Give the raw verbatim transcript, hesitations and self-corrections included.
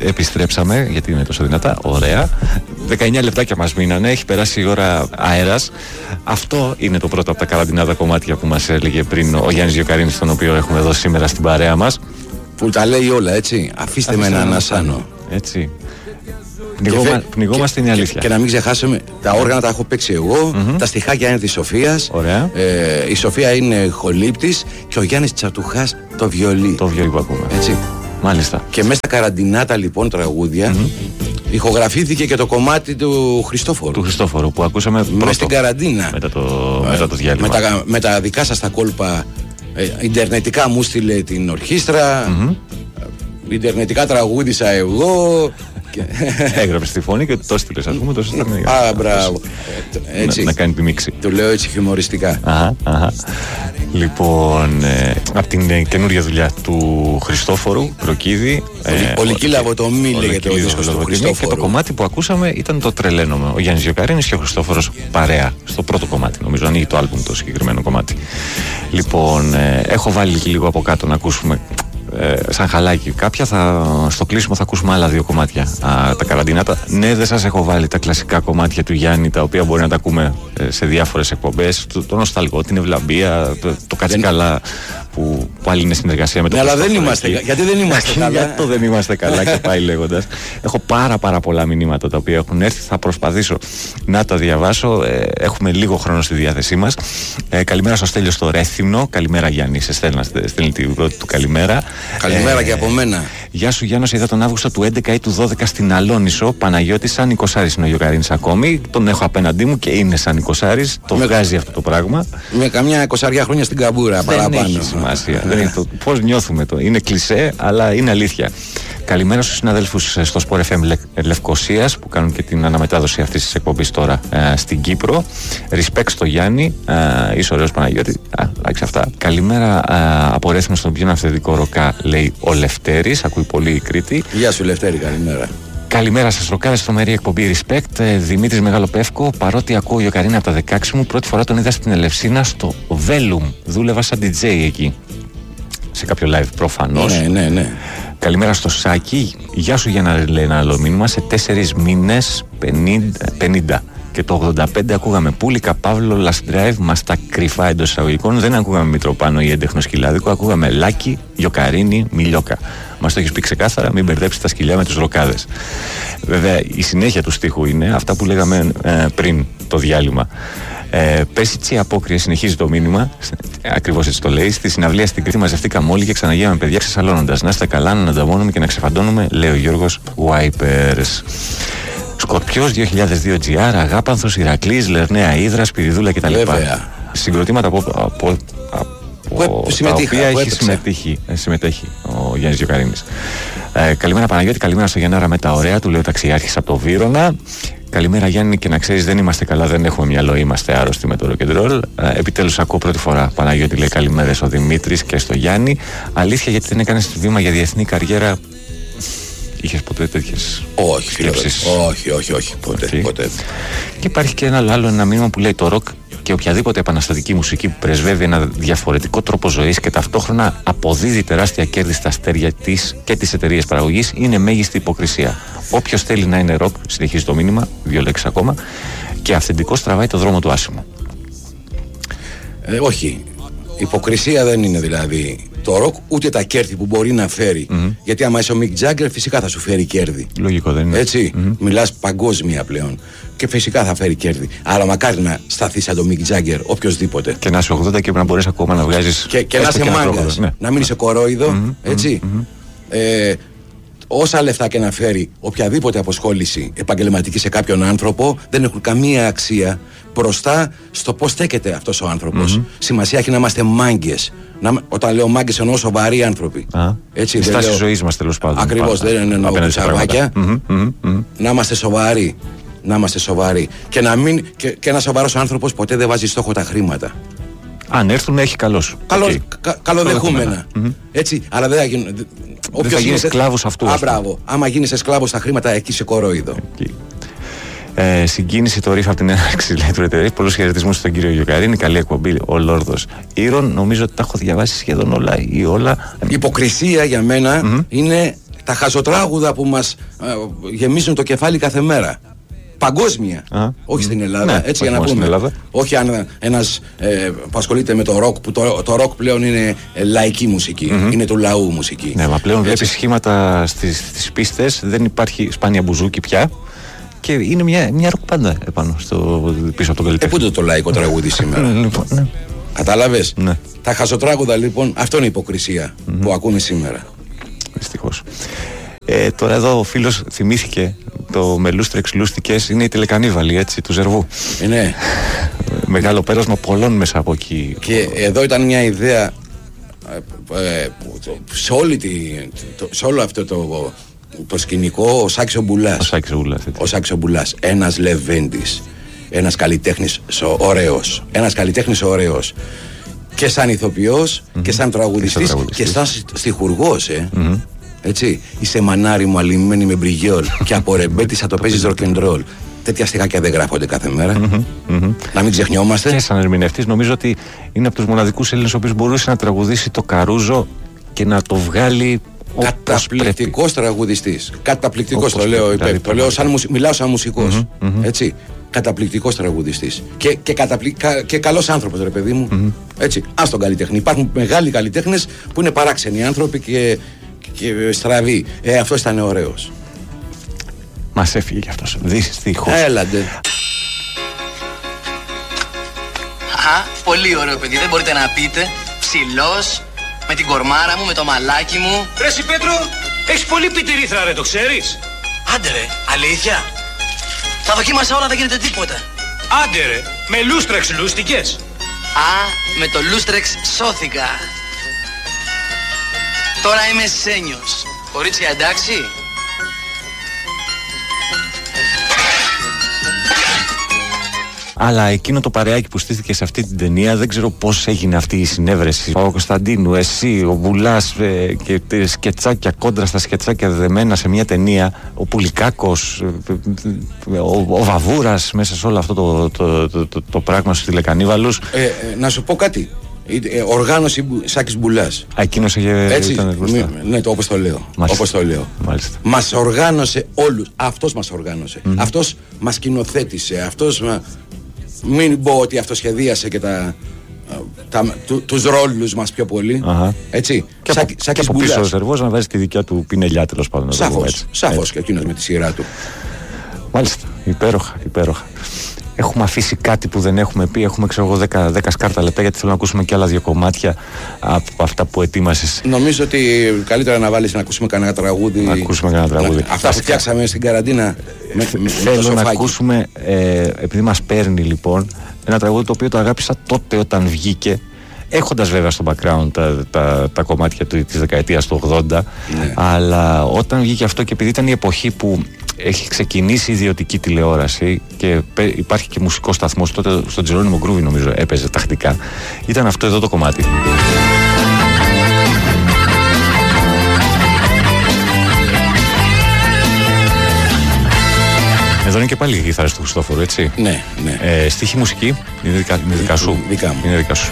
επιστρέψαμε, γιατί είναι τόσο δυνατά. Ωραία. δεκαεννιά λεπτάκια μας μείνανε. Έχει περάσει η ώρα αέρας. Αυτό είναι το πρώτο από τα καραντινάδα κομμάτια που μας έλεγε πριν ο Γιάννης Γιοκαρίνης, τον οποίο έχουμε εδώ σήμερα στην παρέα μας. Που τα λέει όλα, έτσι. Αφήστε με να ανασάνω. Έτσι. Πνιγόμα, και, πνιγόμαστε, είναι αλήθεια. Και, και να μην ξεχάσουμε, τα όργανα τα έχω παίξει εγώ, mm-hmm. τα στιχάκια είναι της Σοφίας. Ωραία. Ε, η Σοφία είναι χολύπτης και ο Γιάννης Τσατουχάς το βιολί. Το βιολί που ακούμε. Έτσι. Μάλιστα. Και μέσα στα καραντινάτα λοιπόν τραγούδια mm-hmm. ηχογραφήθηκε και το κομμάτι του Χριστόφορου. Του Χριστόφορου που ακούσαμε πρώτο. Μέσα στην καραντίνα. Μετά το, ε, μετά το διάλειμμα. Με τα, με τα δικά σας τα κόλπα. Ε, ιντερνετικά μου στείλε την ορχήστρα. Mm-hmm. ε, ιντερνετικά τραγούδισα εγώ. Έγραψε τη φωνή και το έστειλε, α πούμε. Το έστειλε. Α, μπράβο. Έτσι. Να, να κάνει τη μίξη. Το λέω έτσι χιουμοριστικά. Αχα, αχα. Λοιπόν, ε, από την ε, καινούργια δουλειά του Χριστόφορου Προκίδη. Ολικίλαβο το μη λέγεται ο δίσκος του Χριστόφορου. Και το κομμάτι που ακούσαμε ήταν το Τρελαίνομαι. Ο Γιάννης Γιοκαρίνης και ο Χριστόφορος παρέα. Στο πρώτο κομμάτι, νομίζω, ανοίγει το άλμπουμ το συγκεκριμένο κομμάτι. Λοιπόν, ε, έχω βάλει και λίγο από κάτω να ακούσουμε. Ε, σαν χαλάκι κάποια, θα, στο κλείσιμο θα ακούσουμε άλλα δύο κομμάτια, α, τα καραντινάτα. Ναι, δεν σας έχω βάλει τα κλασικά κομμάτια του Γιάννη, τα οποία μπορεί να τα ακούμε ε, σε διάφορες εκπομπές, το, το νοσταλγό, την ευλαμπία, το, το κατσικαλά που πάλι είναι συνεργασία με το Χριστόφορο. Ναι, αλλά δεν είμαστε, γιατί δεν είμαστε καλά. Γιατί το δεν είμαστε καλά και πάει λέγοντας. Έχω πάρα πάρα πολλά μηνύματα τα οποία έχουν έρθει, θα προσπαθήσω να τα διαβάσω. ε, έχουμε λίγο χρόνο στη διάθεσή μας. ε, Καλημέρα στο Στέλιο στο Ρέθυμνο. Καλημέρα Γιάννη, σε στέλνα, στέλνει την πρώτη του καλημέρα. Καλημέρα ε, και από μένα. Γεια σου Γιάννος, είδα τον Αύγουστο του έντεκα ή του δώδεκα στην Αλόνισο. Παναγιώτης, σαν εικοσάρης είναι ο Γιοκαρίνης ακόμη. Τον έχω απέναντί μου και είναι σαν εικοσάρης. Το με... βγάζει αυτό το πράγμα. Με καμιά εικοσάρια χρόνια στην καμπούρα δεν παραπάνω. Έχει σημασία. Δεν είναι το πώς νιώθουμε το. Είναι κλισέ, αλλά είναι αλήθεια. Καλημέρα στους συναδέλφους στο Sport εφ εμ Λε... Λευκοσίας που κάνουν και την αναμετάδοση αυτής της εκπομπής τώρα ε, στην Κύπρο. Respect στο Γιάννη. Ε, είσαι ωραίος Παναγιώτη. Α, άξι αυτά. Καλημέρα ε, από Ρέθυμνο στον πιο αυθεντικό ροκά, λέει ο Λευτέρης. Ακούει πολύ η Κρήτη. Γεια σου Λευτέρη, καλημέρα. Καλημέρα σας, ροκάρες, τρομερή εκπομπή Respect. ε, Δημήτρης Μεγαλοπεύκο. Παρότι ακούω Γιοκαρίνα από τα δεκαέξι μου, πρώτη φορά τον είδα στην Ελευσίνα στο Βέλουμ. Δούλευα σαν ντι τζέι εκεί. Σε κάποιο live προφανώς. Ναι, ναι, ναι. Καλημέρα στο Σάκη. Γεια σου για να λέει ένα άλλο μήνυμα. Σε τέσσερις μήνες πενήντα. Και το ογδόντα πέντε ακούγαμε Πούλικα, Παύλο, Last Drive, μας τα κρυφά εντός εισαγωγικών. Δεν ακούγαμε Μητροπάνο ή έντεχνο σκυλάδικο. Ακούγαμε Λάκη, Γιοκαρίνη, Μιλιόκα. Μας το έχεις πει ξεκάθαρα, μην μπερδέψει τα σκυλιά με τους ροκάδες. Βέβαια, η συνέχεια του στίχου είναι αυτά που λέγαμε ε, πριν το διάλειμμα. Ε, Πέρσι τσι απόκριε, συνεχίζει το μήνυμα, ακριβώς έτσι το λέει. Στη συναυλία στην Κρήτη μαζευτήκαμε όλοι και ξαναγίναμε παιδιά ξεσαλώνοντας. Να είστε καλά, να ανταμώνουμε και να ξεφαντώνουμε, λέει ο Γιώργος Wipers. Σκορπιός δύο χιλιάδες δύο τζι αρ, Αγάπανθος, Ηρακλής, Λερναία Ύδρα, Σπυριδούλα κτλ. Συγκροτήματα από, από, από τα οποία έχει συμμετέχει, συμμετέχει ο Γιάννης Γιοκαρίνης. Ε, καλημέρα Παναγιώτη, καλημέρα στο Γιάνναρα με τα ωραία του, λέει ο ταξιάρχης από το Βύρωνα. Καλημέρα Γιάννη, και να ξέρεις δεν είμαστε καλά, δεν έχουμε μυαλό, είμαστε άρρωστοι με το rock and roll. Ε, επιτέλους ακούω πρώτη φορά Παναγιώτη, λέει καλημέρες ο Δημήτρης και στο Γιάννη. Αλήθεια, γιατί δεν έκανες βήμα για διεθνή καριέρα? Είχες ποτέ τέτοιες σκέψεις? Όχι, όχι, όχι, ποτέ, okay. ποτέ. Και υπάρχει και ένα άλλο ένα μήνυμα που λέει το ροκ και οποιαδήποτε επαναστατική μουσική που πρεσβεύει ένα διαφορετικό τρόπο ζωής και ταυτόχρονα αποδίδει τεράστια κέρδη στα αστέρια της και της εταιρείας παραγωγής είναι μέγιστη υποκρισία. Όποιος θέλει να είναι ροκ, συνεχίζει το μήνυμα, δύο λέξεις ακόμα, και αυθεντικός τραβάει το δρόμο του άσημο. Ε, όχι. Υποκρισία δεν είναι δηλαδή το ροκ, ούτε τα κέρδη που μπορεί να φέρει. Mm-hmm. Γιατί άμα είσαι ο Μικ Τζάγκερ, φυσικά θα σου φέρει κέρδη. Λογικό δεν είναι? Έτσι. Mm-hmm. Μιλάς παγκόσμια πλέον. Και φυσικά θα φέρει κέρδη. Αλλά μακάρι να σταθεί σαν τον Μικ Τζάγκερ, οποιοδήποτε. Και να είσαι ογδόντα και να μπορείς ακόμα να βγάζεις. Και, και να είσαι μάγκας. Ναι. Να μην είσαι κορόιδο. Mm-hmm. Έτσι. Mm-hmm. Ε, όσα λεφτά και να φέρει οποιαδήποτε αποσχόληση επαγγελματική σε κάποιον άνθρωπο, δεν έχουν καμία αξία μπροστά στο πώς στέκεται αυτός ο άνθρωπος. Mm-hmm. Σημασία έχει να είμαστε μάγκες. Να, όταν λέω μάγκες εννοώ σοβαροί άνθρωποι. Ah. Έτσι, η στάση λέω... ζωής μας τέλος πάντων. Ακριβώς, δεν εννοώ κουτσαβάκια. Mm-hmm. Mm-hmm. Να είμαστε σοβαροί. Να είμαστε σοβαροί. Και, να μην, και, και ένας σοβαρός άνθρωπος ποτέ δεν βάζει στόχο τα χρήματα. Αν έρθουν, έχει καλός. Καλό, okay. κα, καλοδεχούμενα. Mm-hmm. Έτσι, αλλά δεν θα γίνουν. Δεν θα γίνεις σκλάβος αυτού. Α, μπράβο. Άμα γίνεις σκλάβος στα χρήματα, εκεί είσαι κορόιδο. Okay. Ε, συγκίνηση το ρίφ από την έναρξη, λέει του εταιρεία. Πολλούς χαιρετισμούς στον κύριο Γιοκαρίνη. Καλή εκπομπή, ο Λόρδος Ήρων. Νομίζω ότι τα έχω διαβάσει σχεδόν όλα ή όλα. Η υποκρισία για μένα mm-hmm. είναι τα χαζοτράγουδα που μας ε, γεμίζουν το κεφάλι κάθε μέρα. Παγκόσμια. Α, όχι στην Ελλάδα. Ναι, έτσι για να πούμε. Όχι αν ένας ε, που ασχολείται με το ροκ, που το, το ροκ πλέον είναι ε, λαϊκή μουσική. Mm-hmm. Είναι του λαού μουσική. Ναι, μα πλέον βλέπεις σχήματα στις, στις πίστες, δεν υπάρχει σπάνια μπουζούκι πια. Και είναι μια, μια ροκ πάντα επάνω στο, πίσω από τον καλλιτέχνη. Ε, πού είναι το λαϊκό τραγούδι σήμερα. Λοιπόν, ναι. Κατάλαβες. Ναι. Τα χαζοτράγουδα λοιπόν, αυτό είναι η υποκρισία mm-hmm. που ακούμε σήμερα. Δυστυχώς. Ε, τώρα εδώ ο φίλος θυμήθηκε το με λούστρεξ λούστικες, είναι η τηλεκανίβαλη, έτσι, του Ζερβού. Ναι. Μεγάλο πέρασμα πολλών μέσα από εκεί. Και εδώ ήταν μια ιδέα ε, σε, όλη τη, το, σε όλο αυτό το, το σκηνικό, ο Σάκης ο Μπουλάς. Ο Σάκης ο Μπουλάς. Ο Σάκης ο Μπουλάς, ένας Λεβέντης, ένας καλλιτέχνης ωραίος, ένας καλλιτέχνης ωραίος. Και σαν ηθοποιός mm-hmm. και σαν τραγουδιστής και, και σαν στιχουργός, ε. Mm-hmm. Έτσι, είσαι μανάρι μου αλλημένοι με μπριγιόλ και από ρεμπέτη θα το παίζεις ροκεντρόλ. Τέτοια στιχάκια δεν γράφονται κάθε μέρα. Mm-hmm, mm-hmm. Να μην ξεχνιόμαστε. Και σαν ερμηνευτής νομίζω ότι είναι από τους μοναδικούς Έλληνες ο οποίος μπορούσε να τραγουδήσει το Καρούζο και να το βγάλει. Καταπληκτικός τραγουδιστής. Καταπληκτικός το λέω, δηλαδή, το λέω σαν, μιλάω σαν μουσικός. Mm-hmm, mm-hmm. Έτσι. Καταπληκτικός τραγουδιστής. Και, και, καταπλη... κα... και καλός άνθρωπος, ρε παιδί μου. Mm-hmm. Έτσι. Ας τον καλλιτέχνη. Υπάρχουν μεγάλοι καλλιτέχνες που είναι παράξενοι άνθρωποι και. και στραβή. Ε, αυτός ήταν ωραίος. Μας έφυγε κι αυτός. Δυστυχώς. Έλαντε. Αχα, πολύ ωραίο παιδί. Δεν μπορείτε να πείτε. Ψηλός, με την κορμάρα μου, με το μαλάκι μου. Ρε συ Πέτρο, έχεις πολύ πιτηρίθρα ρε, το ξέρεις. Άντε ρε, αλήθεια. Τα δοκίμασα όλα, δεν γίνεται τίποτα. Άντε ρε, με λούστρεξ λούστικες. Α, με το λούστρεξ σώθηκα. Τώρα είμαι σένιος. Κορίτσια, εντάξει. Αλλά εκείνο το παρεάκι που στήθηκε σε αυτή την ταινία, δεν ξέρω πώς έγινε αυτή η συνέβρεση. Ο Κωνσταντίνου, εσύ, ο Μπουλάς ε, και σκετσάκια κόντρα στα σκετσάκια δεμένα σε μια ταινία. Ο Πουλικάκος, ε, ο, ο Βαβούρας μέσα σε όλο αυτό το, το, το, το, το πράγμα στους τηλεκανίβαλους. Ε, ε, να σου πω κάτι. Ε, οργάνωση Σάκης Μπουλάς. Α, εκείνος είχε, έτσι, ήταν μπροστά. Ναι, το, όπως το λέω. Όπως το λέω. Μάλιστα. Μας οργάνωσε όλους. Αυτός μας οργάνωσε. Mm-hmm. Αυτός μας σκηνοθέτησε. Αυτός μα... Μην πω ότι αυτοσχεδίασε και τα, τα, του, τους ρόλους μας πιο πολύ. Uh-huh. Έτσι. Και από, Σάκη, και από πίσω ο Ζερβός να βάζει τη δικιά του πινελιά, τέλος πάντων. Σαφώς. Σαφώς και εκείνος με τη σειρά του. Μάλιστα. Υπέροχα. Υπέροχα. Έχουμε αφήσει κάτι που δεν έχουμε πει. Έχουμε, ξέρω εγώ, δέκα σκάρτα λεπτά, γιατί θέλω να ακούσουμε και άλλα δύο κομμάτια από αυτά που ετοίμασες. Νομίζω ότι καλύτερα να βάλεις να ακούσουμε κανένα τραγούδι. Να ακούσουμε κανένα τραγούδι. Να, αυτά που φτιάξαμε στην καραντίνα. Με, με, θέλω με να ακούσουμε, ε, επειδή μας παίρνει λοιπόν, ένα τραγούδι το οποίο το αγάπησα τότε όταν βγήκε. Έχοντας βέβαια στο background τα, τα, τα κομμάτια του, της δεκαετίας του ογδόντα, ναι. Αλλά όταν βγήκε αυτό και επειδή ήταν η εποχή που έχει ξεκινήσει η ιδιωτική τηλεόραση και υπάρχει και μουσικός σταθμός, τότε στον Τζερόνιμο Γκρούβι νομίζω έπαιζε τακτικά, ήταν αυτό εδώ το κομμάτι. Εδώ είναι και πάλι η κιθάρα του Χριστόφορου, έτσι. Ναι, ναι. Ε, στίχη μουσική, είναι δικά, είναι δικά σου. Δικά μου. Είναι δικά σου.